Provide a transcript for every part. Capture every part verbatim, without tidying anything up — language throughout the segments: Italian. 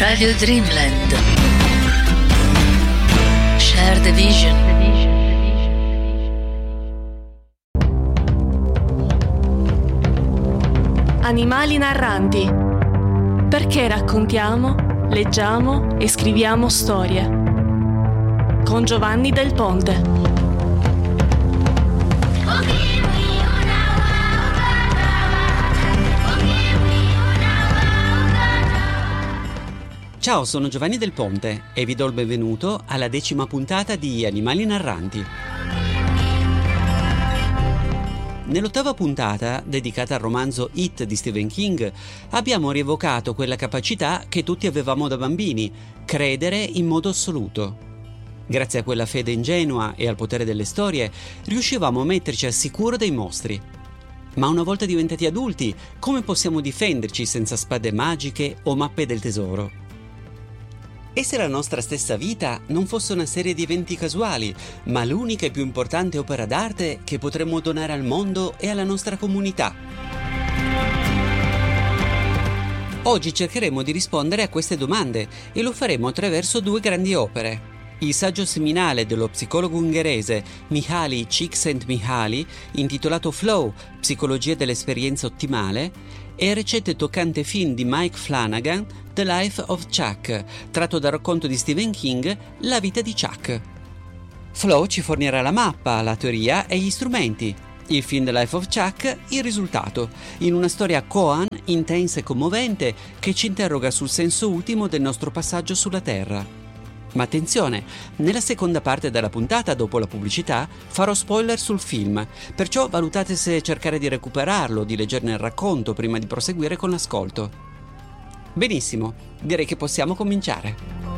Radio Dreamland. Share the vision. Animali narranti. Perché raccontiamo, leggiamo e scriviamo storie. Con Giovanni Del Ponte. Ciao, sono Giovanni Del Ponte e vi do il benvenuto alla decima puntata di Animali narranti. Nell'ottava puntata, dedicata al romanzo It di Stephen King, abbiamo rievocato quella capacità che tutti avevamo da bambini, credere in modo assoluto. Grazie a quella fede ingenua e al potere delle storie, riuscivamo a metterci al sicuro dei mostri. Ma una volta diventati adulti, come possiamo difenderci senza spade magiche o mappe del tesoro? E se la nostra stessa vita non fosse una serie di eventi casuali, ma l'unica e più importante opera d'arte che potremmo donare al mondo e alla nostra comunità? Oggi cercheremo di rispondere a queste domande e lo faremo attraverso due grandi opere. Il saggio seminale dello psicologo ungherese Mihaly Csikszentmihalyi, intitolato Flow, Psicologia dell'esperienza ottimale, e il recente toccante film di Mike Flanagan, The Life of Chuck, tratto dal racconto di Stephen King, La vita di Chuck. Flow ci fornirà la mappa, la teoria e gli strumenti. Il film The Life of Chuck, il risultato, in una storia koan, intensa e commovente, che ci interroga sul senso ultimo del nostro passaggio sulla Terra. Ma attenzione, nella seconda parte della puntata, dopo la pubblicità, farò spoiler sul film, perciò valutate se cercare di recuperarlo, di leggerne il racconto prima di proseguire con l'ascolto. Benissimo, direi che possiamo cominciare.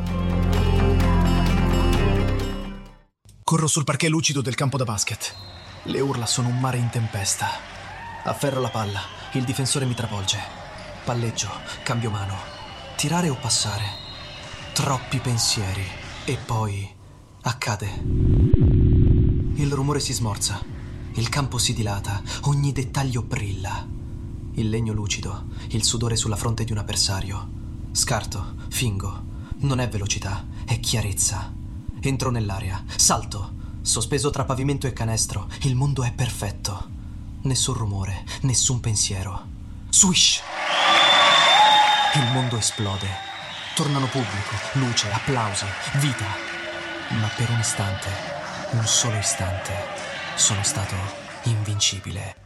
Corro sul parquet lucido del campo da basket. Le urla sono un mare in tempesta. Afferro la palla, il difensore mi travolge. Palleggio, cambio mano. Tirare o passare? Troppi pensieri. E poi accade. Il rumore si smorza. Il campo si dilata. Ogni dettaglio brilla. Il legno lucido. Il sudore sulla fronte di un avversario. Scarto. Fingo. Non è velocità. È chiarezza. Entro nell'area. Salto. Sospeso tra pavimento e canestro. Il mondo è perfetto. Nessun rumore. Nessun pensiero. Swish! Il mondo esplode. Tornano pubblico, luce, applausi, vita. Ma per un istante, un solo istante, sono stato invincibile.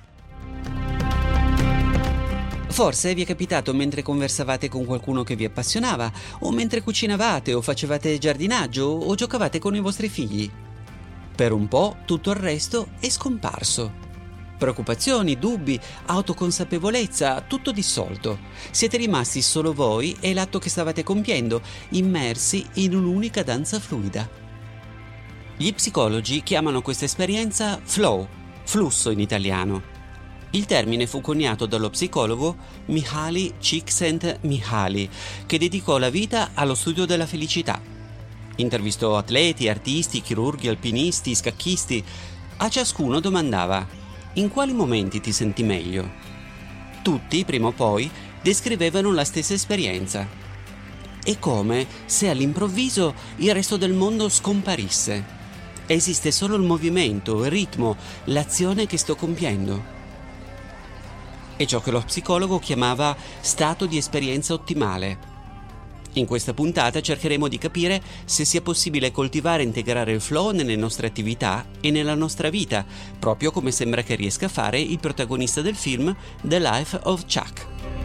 Forse vi è capitato mentre conversavate con qualcuno che vi appassionava, o mentre cucinavate o facevate giardinaggio o giocavate con i vostri figli. Per un po' tutto il resto è scomparso. Preoccupazioni, dubbi, autoconsapevolezza, tutto dissolto. Siete rimasti solo voi e l'atto che stavate compiendo, immersi in un'unica danza fluida. Gli psicologi chiamano questa esperienza flow, flusso in italiano. Il termine fu coniato dallo psicologo Mihaly Csikszentmihalyi, che dedicò la vita allo studio della felicità. Intervistò atleti, artisti, chirurghi, alpinisti, scacchisti. A ciascuno domandava: in quali momenti ti senti meglio? Tutti, prima o poi, descrivevano la stessa esperienza. È come se all'improvviso il resto del mondo scomparisse. Esiste solo il movimento, il ritmo, l'azione che sto compiendo. È ciò che lo psicologo chiamava stato di esperienza ottimale. In questa puntata cercheremo di capire se sia possibile coltivare e integrare il flow nelle nostre attività e nella nostra vita, proprio come sembra che riesca a fare il protagonista del film The Life of Chuck.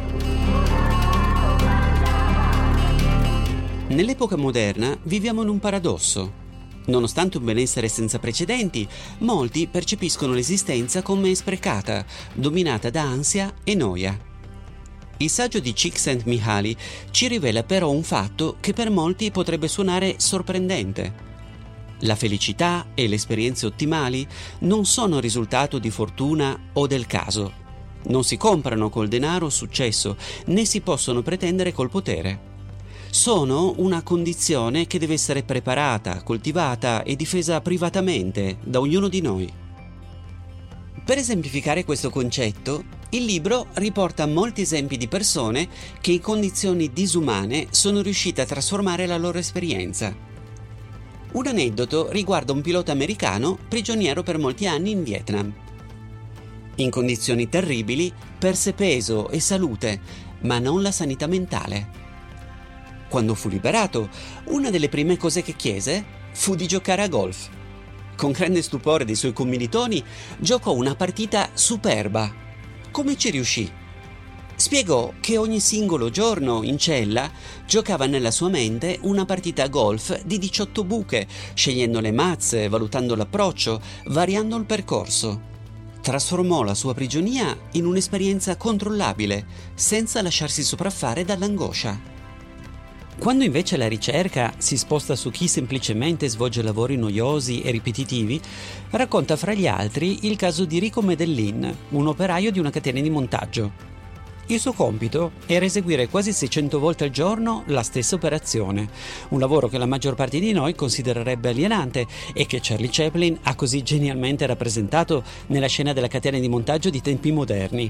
Nell'epoca moderna viviamo in un paradosso. Nonostante un benessere senza precedenti, molti percepiscono l'esistenza come sprecata, dominata da ansia e noia. Il saggio di Csikszentmihalyi ci rivela però un fatto che per molti potrebbe suonare sorprendente. La felicità e le esperienze ottimali non sono risultato di fortuna o del caso. Non si comprano col denaro o successo, né si possono pretendere col potere. Sono una condizione che deve essere preparata, coltivata e difesa privatamente da ognuno di noi. Per esemplificare questo concetto, Il libro riporta molti esempi di persone che in condizioni disumane sono riuscite a trasformare la loro esperienza. Un aneddoto riguarda un pilota americano prigioniero per molti anni in Vietnam. In condizioni terribili perse peso e salute, ma non la sanità mentale. Quando fu liberato, una delle prime cose che chiese fu di giocare a golf. Con grande stupore dei suoi commilitoni, giocò una partita superba. Come ci riuscì? Spiegò che ogni singolo giorno in cella giocava nella sua mente una partita a golf di diciotto buche, scegliendo le mazze, valutando l'approccio, variando il percorso. Trasformò la sua prigionia in un'esperienza controllabile, senza lasciarsi sopraffare dall'angoscia. Quando invece la ricerca si sposta su chi semplicemente svolge lavori noiosi e ripetitivi, racconta fra gli altri il caso di Rico Medellin, un operaio di una catena di montaggio. Il suo compito era eseguire quasi seicento volte al giorno la stessa operazione, un lavoro che la maggior parte di noi considererebbe alienante e che Charlie Chaplin ha così genialmente rappresentato nella scena della catena di montaggio di tempi moderni.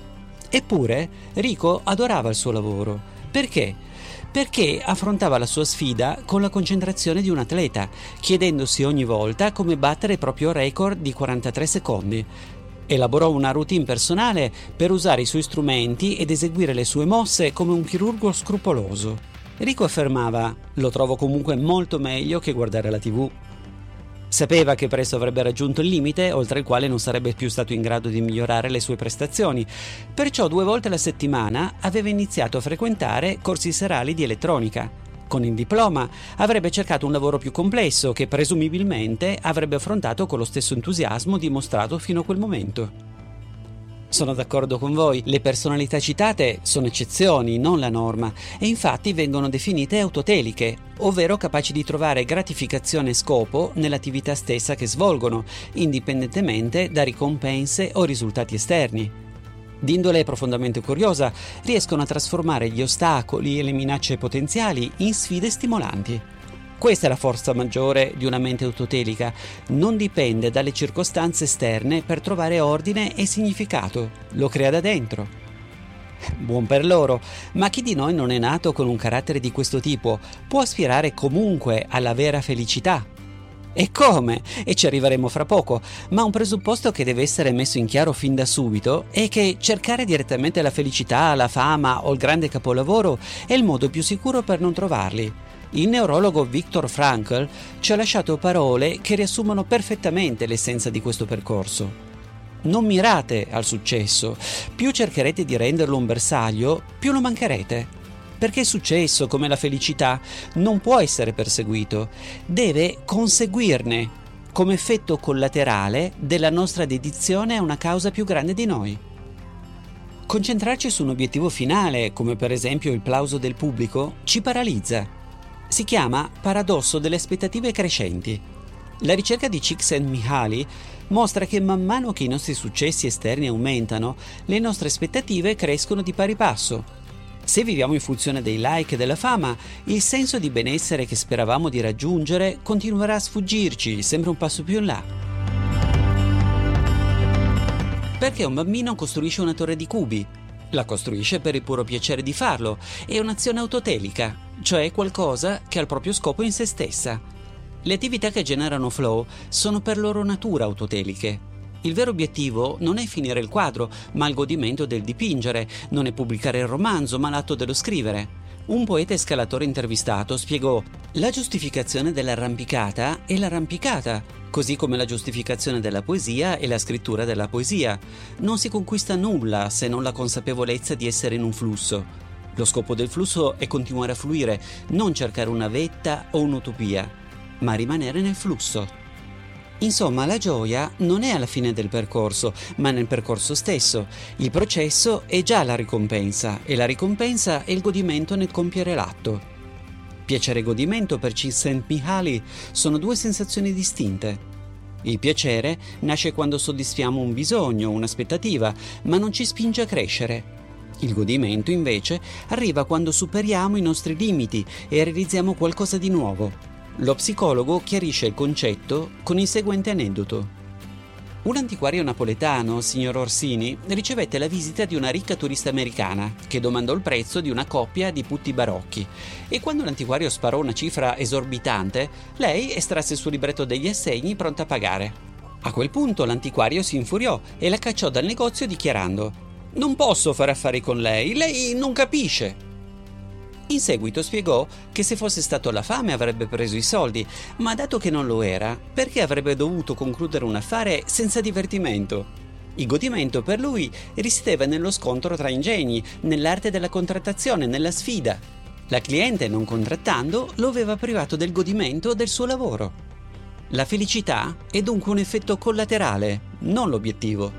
Eppure Rico adorava il suo lavoro. Perché? Perché affrontava la sua sfida con la concentrazione di un atleta, chiedendosi ogni volta come battere il proprio record di quarantatré secondi. Elaborò una routine personale per usare i suoi strumenti ed eseguire le sue mosse come un chirurgo scrupoloso. Rico affermava: "Lo trovo comunque molto meglio che guardare la tivù". Sapeva che presto avrebbe raggiunto il limite oltre il quale non sarebbe più stato in grado di migliorare le sue prestazioni, perciò due volte alla settimana aveva iniziato a frequentare corsi serali di elettronica. Con il diploma avrebbe cercato un lavoro più complesso che presumibilmente avrebbe affrontato con lo stesso entusiasmo dimostrato fino a quel momento. Sono d'accordo con voi, le personalità citate sono eccezioni, non la norma, e infatti vengono definite autoteliche, ovvero capaci di trovare gratificazione e scopo nell'attività stessa che svolgono, indipendentemente da ricompense o risultati esterni. D'indole profondamente curiosa, riescono a trasformare gli ostacoli e le minacce potenziali in sfide stimolanti. Questa è la forza maggiore di una mente autotelica, non dipende dalle circostanze esterne per trovare ordine e significato, lo crea da dentro. Buon per loro, ma chi di noi non è nato con un carattere di questo tipo può aspirare comunque alla vera felicità. E come? E ci arriveremo fra poco, ma un presupposto che deve essere messo in chiaro fin da subito è che cercare direttamente la felicità, la fama o il grande capolavoro è il modo più sicuro per non trovarli. Il neurologo Viktor Frankl ci ha lasciato parole che riassumono perfettamente l'essenza di questo percorso. Non mirate al successo, più cercherete di renderlo un bersaglio, più lo mancherete. Perché il successo, come la felicità, non può essere perseguito, deve conseguirne, come effetto collaterale della nostra dedizione a una causa più grande di noi. Concentrarci su un obiettivo finale, come per esempio il plauso del pubblico, ci paralizza. Si chiama paradosso delle aspettative crescenti. La ricerca di Csikszentmihalyi mostra che man mano che i nostri successi esterni aumentano, le nostre aspettative crescono di pari passo. Se viviamo in funzione dei like e della fama, il senso di benessere che speravamo di raggiungere continuerà a sfuggirci, sempre un passo più in là. Perché un bambino costruisce una torre di cubi? La costruisce per il puro piacere di farlo, è un'azione autotelica, cioè qualcosa che ha il proprio scopo in se stessa. Le attività che generano flow sono per loro natura autoteliche. Il vero obiettivo non è finire il quadro, ma il godimento del dipingere, non è pubblicare il romanzo, ma l'atto dello scrivere. Un poeta e scalatore intervistato spiegò: la giustificazione dell'arrampicata è l'arrampicata, così come la giustificazione della poesia è la scrittura della poesia. Non si conquista nulla se non la consapevolezza di essere in un flusso. Lo scopo del flusso è continuare a fluire, non cercare una vetta o un'utopia, ma rimanere nel flusso. Insomma, la gioia non è alla fine del percorso, ma nel percorso stesso. Il processo è già la ricompensa e la ricompensa è il godimento nel compiere l'atto. Piacere e godimento per Csikszentmihalyi sono due sensazioni distinte. Il piacere nasce quando soddisfiamo un bisogno, un'aspettativa, ma non ci spinge a crescere. Il godimento, invece, arriva quando superiamo i nostri limiti e realizziamo qualcosa di nuovo. Lo psicologo chiarisce il concetto con il seguente aneddoto. Un antiquario napoletano, signor Orsini, ricevette la visita di una ricca turista americana che domandò il prezzo di una coppia di putti barocchi e quando l'antiquario sparò una cifra esorbitante, lei estrasse il suo libretto degli assegni pronta a pagare. A quel punto l'antiquario si infuriò e la cacciò dal negozio dichiarando: «Non posso fare affari con lei, lei non capisce». In seguito spiegò che se fosse stato la fame avrebbe preso i soldi, ma dato che non lo era, perché avrebbe dovuto concludere un affare senza divertimento? Il godimento per lui risiedeva nello scontro tra ingegni, nell'arte della contrattazione, nella sfida. La cliente, non contrattando, lo aveva privato del godimento del suo lavoro. La felicità è dunque un effetto collaterale, non l'obiettivo.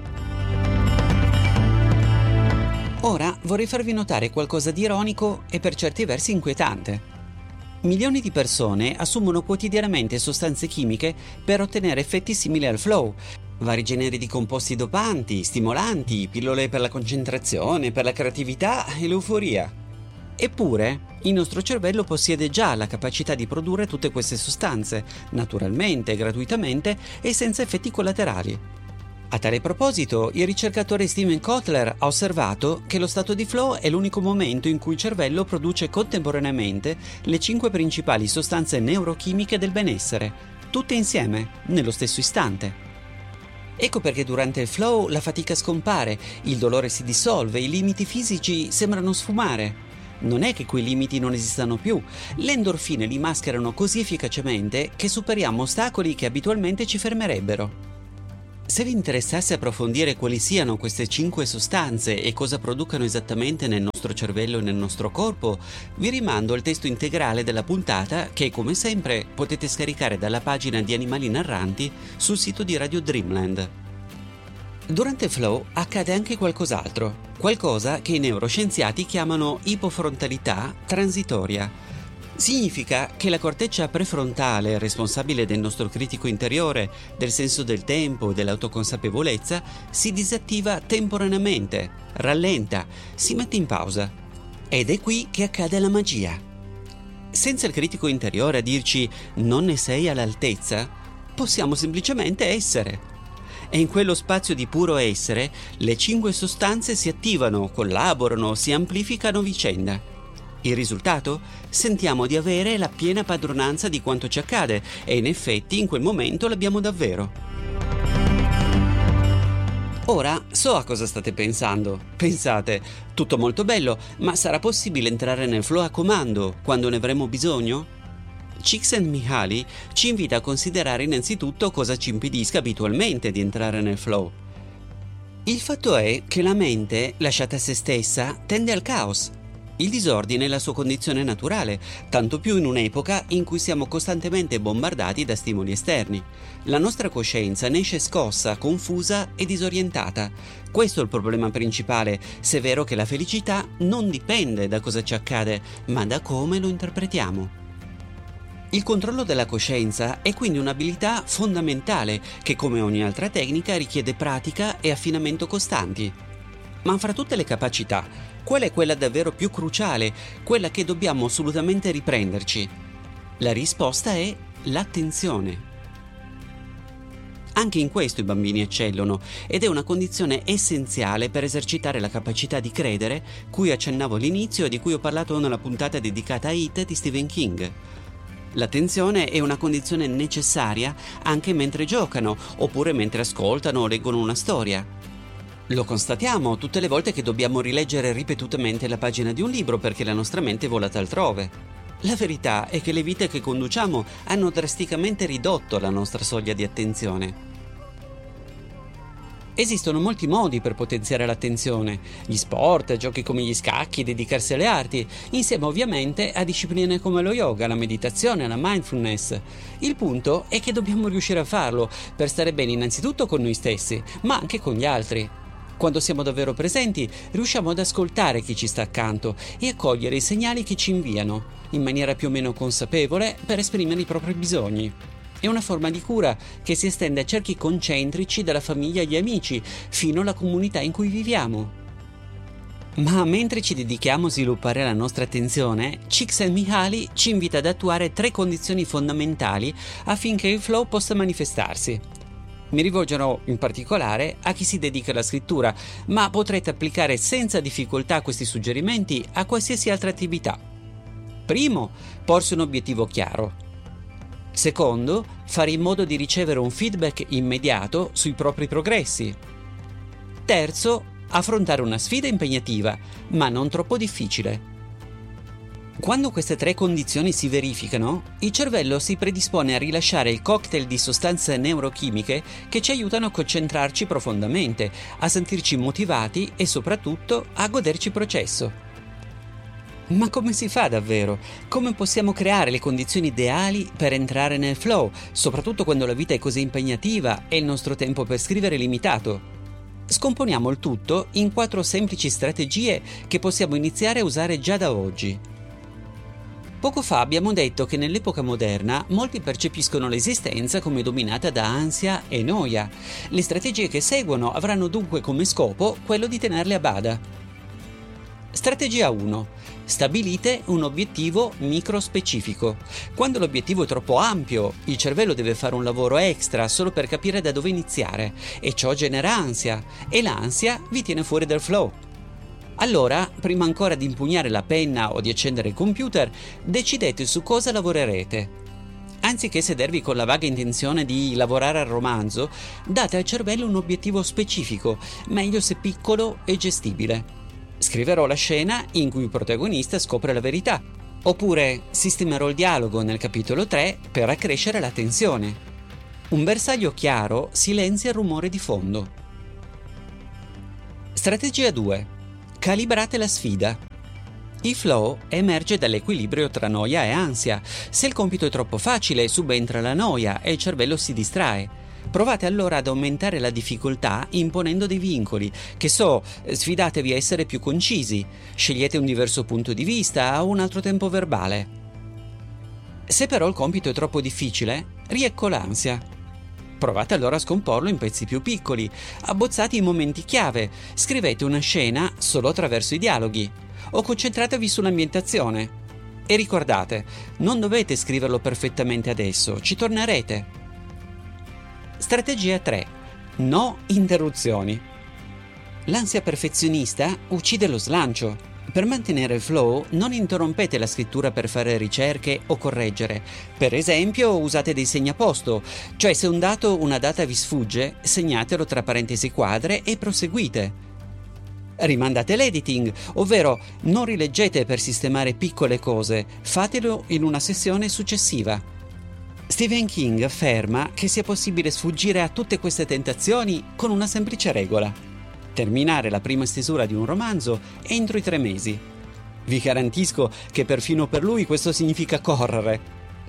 Ora vorrei farvi notare qualcosa di ironico e per certi versi inquietante. Milioni di persone assumono quotidianamente sostanze chimiche per ottenere effetti simili al flow, vari generi di composti dopanti, stimolanti, pillole per la concentrazione, per la creatività e l'euforia. Eppure, il nostro cervello possiede già la capacità di produrre tutte queste sostanze, naturalmente, gratuitamente e senza effetti collaterali. A tale proposito, il ricercatore Steven Kotler ha osservato che lo stato di flow è l'unico momento in cui il cervello produce contemporaneamente le cinque principali sostanze neurochimiche del benessere, tutte insieme, nello stesso istante. Ecco perché durante il flow la fatica scompare, il dolore si dissolve, i limiti fisici sembrano sfumare. Non è che quei limiti non esistano più, le endorfine li mascherano così efficacemente che superiamo ostacoli che abitualmente ci fermerebbero. Se vi interessasse approfondire quali siano queste cinque sostanze e cosa producano esattamente nel nostro cervello e nel nostro corpo, vi rimando al testo integrale della puntata che, come sempre, potete scaricare dalla pagina di Animali Narranti sul sito di Radio Dreamland. Durante il flow accade anche qualcos'altro, qualcosa che i neuroscienziati chiamano ipofrontalità transitoria. Significa che la corteccia prefrontale, responsabile del nostro critico interiore, del senso del tempo e dell'autoconsapevolezza, si disattiva temporaneamente, rallenta, si mette in pausa. Ed è qui che accade la magia. Senza il critico interiore a dirci «non ne sei all'altezza», possiamo semplicemente essere. E in quello spazio di puro essere, le cinque sostanze si attivano, collaborano, si amplificano a vicenda. Il risultato? Sentiamo di avere la piena padronanza di quanto ci accade e in effetti in quel momento l'abbiamo davvero. Ora so a cosa state pensando. Pensate, tutto molto bello, ma sarà possibile entrare nel flow a comando quando ne avremo bisogno? Csikszentmihalyi ci invita a considerare innanzitutto cosa ci impedisca abitualmente di entrare nel flow. Il fatto è che la mente, lasciata a se stessa, tende al caos. Il disordine è la sua condizione naturale, tanto più in un'epoca in cui siamo costantemente bombardati da stimoli esterni. La nostra coscienza ne esce scossa, confusa e disorientata. Questo è il problema principale, se è vero che la felicità non dipende da cosa ci accade, ma da come lo interpretiamo. Il controllo della coscienza è quindi un'abilità fondamentale che, come ogni altra tecnica, richiede pratica e affinamento costanti. Ma fra tutte le capacità, qual è quella davvero più cruciale, quella che dobbiamo assolutamente riprenderci? La risposta è l'attenzione. Anche in questo i bambini eccellono ed è una condizione essenziale per esercitare la capacità di credere, cui accennavo all'inizio e di cui ho parlato nella puntata dedicata a It di Stephen King. L'attenzione è una condizione necessaria anche mentre giocano, oppure mentre ascoltano o leggono una storia. Lo constatiamo tutte le volte che dobbiamo rileggere ripetutamente la pagina di un libro perché la nostra mente è volata altrove. La verità è che le vite che conduciamo hanno drasticamente ridotto la nostra soglia di attenzione. Esistono molti modi per potenziare l'attenzione: gli sport, giochi come gli scacchi, dedicarsi alle arti, insieme ovviamente a discipline come lo yoga, la meditazione, la mindfulness. Il punto è che dobbiamo riuscire a farlo per stare bene innanzitutto con noi stessi, ma anche con gli altri. Quando siamo davvero presenti, riusciamo ad ascoltare chi ci sta accanto e a cogliere i segnali che ci inviano, in maniera più o meno consapevole, per esprimere i propri bisogni. È una forma di cura che si estende a cerchi concentrici dalla famiglia agli amici, fino alla comunità in cui viviamo. Ma mentre ci dedichiamo a sviluppare la nostra attenzione, Csikszentmihalyi ci invita ad attuare tre condizioni fondamentali affinché il flow possa manifestarsi. Mi rivolgerò in particolare a chi si dedica alla scrittura, ma potrete applicare senza difficoltà questi suggerimenti a qualsiasi altra attività. Primo, porsi un obiettivo chiaro. Secondo, fare in modo di ricevere un feedback immediato sui propri progressi. Terzo, affrontare una sfida impegnativa, ma non troppo difficile. Quando queste tre condizioni si verificano, il cervello si predispone a rilasciare il cocktail di sostanze neurochimiche che ci aiutano a concentrarci profondamente, a sentirci motivati e soprattutto a goderci il processo. Ma come si fa davvero? Come possiamo creare le condizioni ideali per entrare nel flow, soprattutto quando la vita è così impegnativa e il nostro tempo per scrivere è limitato? Scomponiamo il tutto in quattro semplici strategie che possiamo iniziare a usare già da oggi. Poco fa abbiamo detto che nell'epoca moderna molti percepiscono l'esistenza come dominata da ansia e noia. Le strategie che seguono avranno dunque come scopo quello di tenerle a bada. Strategia uno. Stabilite un obiettivo microspecifico. Quando l'obiettivo è troppo ampio, il cervello deve fare un lavoro extra solo per capire da dove iniziare, e ciò genera ansia, e l'ansia vi tiene fuori dal flow. Allora, prima ancora di impugnare la penna o di accendere il computer, decidete su cosa lavorerete. Anziché sedervi con la vaga intenzione di lavorare al romanzo, date al cervello un obiettivo specifico, meglio se piccolo e gestibile. Scriverò la scena in cui il protagonista scopre la verità, oppure sistemerò il dialogo nel capitolo tre per accrescere la tensione. Un bersaglio chiaro silenzia il rumore di fondo. Strategia due. Calibrate la sfida. Il flow emerge dall'equilibrio tra noia e ansia. Se il compito è troppo facile, subentra la noia e il cervello si distrae. Provate allora ad aumentare la difficoltà imponendo dei vincoli. Che so, sfidatevi a essere più concisi, scegliete un diverso punto di vista o un altro tempo verbale. Se però il compito è troppo difficile, riecco l'ansia. Provate allora a scomporlo in pezzi più piccoli, abbozzati in momenti chiave, scrivete una scena solo attraverso i dialoghi, o concentratevi sull'ambientazione. E ricordate, non dovete scriverlo perfettamente adesso, ci tornerete. Strategia tre. No interruzioni. L'ansia perfezionista uccide lo slancio. Per mantenere il flow, non interrompete la scrittura per fare ricerche o correggere. Per esempio, usate dei segnaposto, cioè se un dato o una data vi sfugge, segnatelo tra parentesi quadre e proseguite. Rimandate l'editing, ovvero non rileggete per sistemare piccole cose, fatelo in una sessione successiva. Stephen King afferma che sia possibile sfuggire a tutte queste tentazioni con una semplice regola: terminare la prima stesura di un romanzo entro i tre mesi. Vi garantisco che perfino per lui questo significa correre.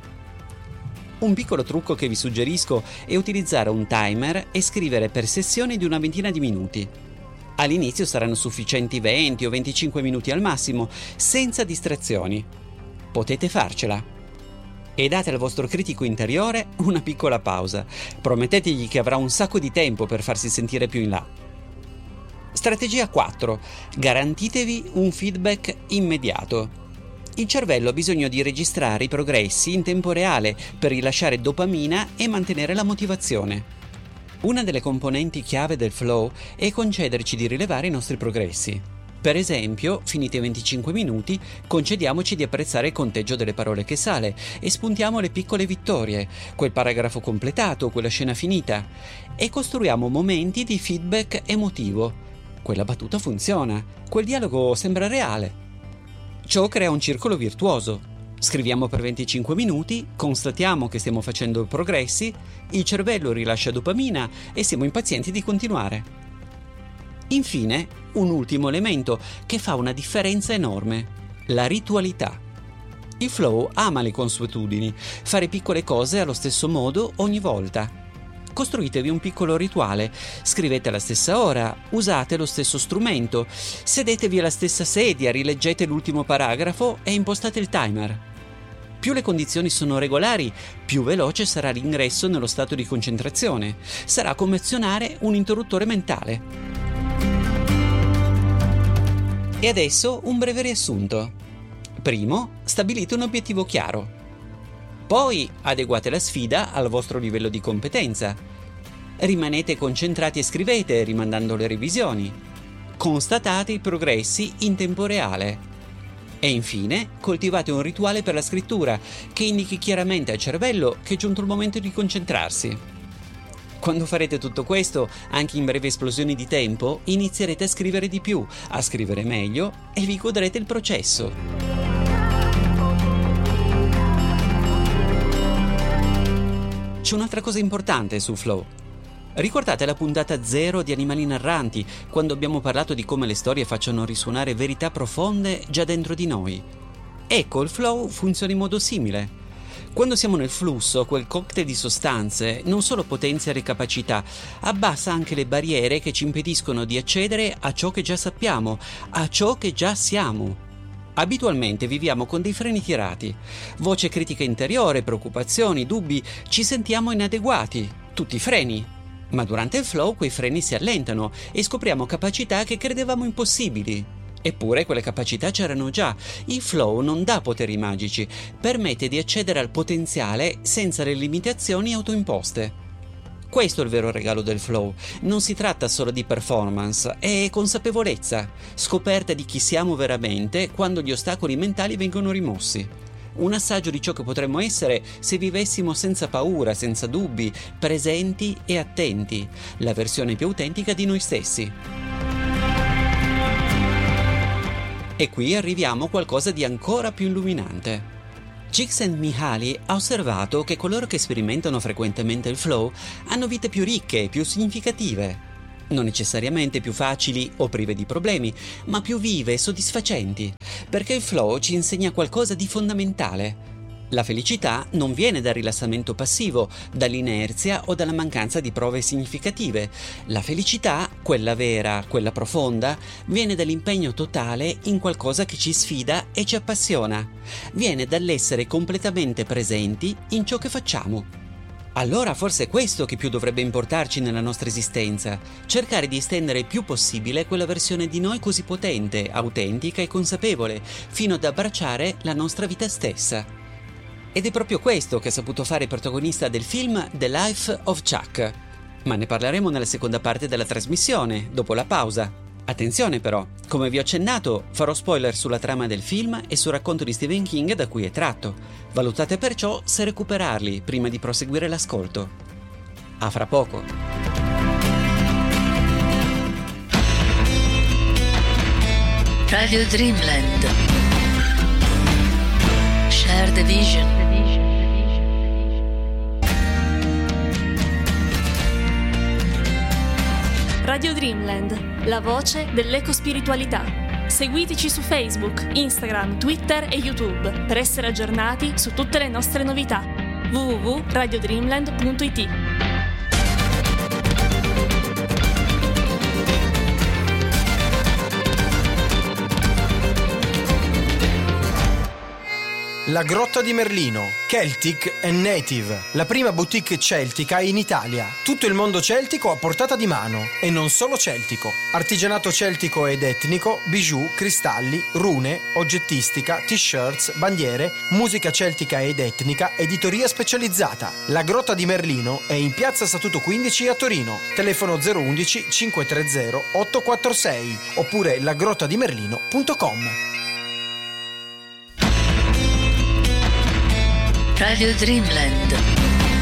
Un piccolo trucco che vi suggerisco è utilizzare un timer e scrivere per sessioni di una ventina di minuti. All'inizio saranno sufficienti venti o venticinque minuti al massimo, senza distrazioni. Potete farcela. E date al vostro critico interiore una piccola pausa. Promettetegli che avrà un sacco di tempo per farsi sentire più in là. Strategia quattro. Garantitevi un feedback immediato. Il cervello ha bisogno di registrare i progressi in tempo reale per rilasciare dopamina e mantenere la motivazione. Una delle componenti chiave del flow è concederci di rilevare i nostri progressi. Per esempio, finiti i venticinque minuti, concediamoci di apprezzare il conteggio delle parole che sale e spuntiamo le piccole vittorie, quel paragrafo completato, quella scena finita, e costruiamo momenti di feedback emotivo. Quella battuta funziona, quel dialogo sembra reale. Ciò crea un circolo virtuoso. Scriviamo per venticinque minuti, constatiamo che stiamo facendo progressi, il cervello rilascia dopamina e siamo impazienti di continuare. Infine, un ultimo elemento che fa una differenza enorme: la ritualità. Il flow ama le consuetudini, fare piccole cose allo stesso modo ogni volta. Costruitevi un piccolo rituale, scrivete alla stessa ora, usate lo stesso strumento, sedetevi alla stessa sedia, rileggete l'ultimo paragrafo e impostate il timer. Più le condizioni sono regolari, più veloce sarà l'ingresso nello stato di concentrazione. Sarà come azionare un interruttore mentale. E adesso un breve riassunto. Primo, stabilite un obiettivo chiaro. Poi adeguate la sfida al vostro livello di competenza. Rimanete concentrati e scrivete, rimandando le revisioni. Constatate i progressi in tempo reale. E infine, coltivate un rituale per la scrittura che indichi chiaramente al cervello che è giunto il momento di concentrarsi. Quando farete tutto questo, anche in brevi esplosioni di tempo, inizierete a scrivere di più, a scrivere meglio e vi godrete il processo. C'è un'altra cosa importante su Flow. Ricordate la puntata zero di Animali narranti, quando abbiamo parlato di come le storie facciano risuonare verità profonde già dentro di noi? Ecco, il flow funziona in modo simile. Quando siamo nel flusso, quel cocktail di sostanze non solo potenzia le capacità, abbassa anche le barriere che ci impediscono di accedere a ciò che già sappiamo, a ciò che già siamo. Abitualmente viviamo con dei freni tirati, voce critica interiore, preoccupazioni, dubbi, ci sentiamo inadeguati, tutti freni. Ma durante il flow quei freni si allentano e scopriamo capacità che credevamo impossibili. Eppure quelle capacità c'erano già. Il flow non dà poteri magici, permette di accedere al potenziale senza le limitazioni autoimposte. Questo è il vero regalo del flow. Non si tratta solo di performance, è consapevolezza, scoperta di chi siamo veramente quando gli ostacoli mentali vengono rimossi. Un assaggio di ciò che potremmo essere se vivessimo senza paura, senza dubbi, presenti e attenti, la versione più autentica di noi stessi. E qui arriviamo a qualcosa di ancora più illuminante. Csikszentmihalyi ha osservato che coloro che sperimentano frequentemente il flow hanno vite più ricche, più significative. Non necessariamente più facili o prive di problemi, ma più vive e soddisfacenti, perché il flow ci insegna qualcosa di fondamentale. La felicità non viene dal rilassamento passivo, dall'inerzia o dalla mancanza di prove significative. La felicità, quella vera, quella profonda, viene dall'impegno totale in qualcosa che ci sfida e ci appassiona. Viene dall'essere completamente presenti in ciò che facciamo. Allora forse è questo che più dovrebbe importarci nella nostra esistenza, cercare di estendere il più possibile quella versione di noi così potente, autentica e consapevole, fino ad abbracciare la nostra vita stessa. Ed è proprio questo che ha saputo fare il protagonista del film The Life of Chuck. Ma ne parleremo nella seconda parte della trasmissione, dopo la pausa. Attenzione però, come vi ho accennato, farò spoiler sulla trama del film e sul racconto di Stephen King da cui è tratto. Valutate perciò se recuperarli prima di proseguire l'ascolto. A fra poco. Radio Dreamland. Share the vision. Radio Dreamland, la voce dell'ecospiritualità. Seguiteci su Facebook, Instagram, Twitter e YouTube per essere aggiornati su tutte le nostre novità. w w w punto radio dreamland punto i t. La Grotta di Merlino, Celtic and Native, la prima boutique celtica in Italia. Tutto il mondo celtico a portata di mano, e non solo celtico. Artigianato celtico ed etnico, bijou, cristalli, rune, oggettistica, t-shirts, bandiere, musica celtica ed etnica, editoria specializzata. La Grotta di Merlino è in piazza Statuto quindici a Torino. Telefono zero uno uno cinque tre zero otto quattro sei oppure lagrottadimerlino punto com. Radio Dreamland.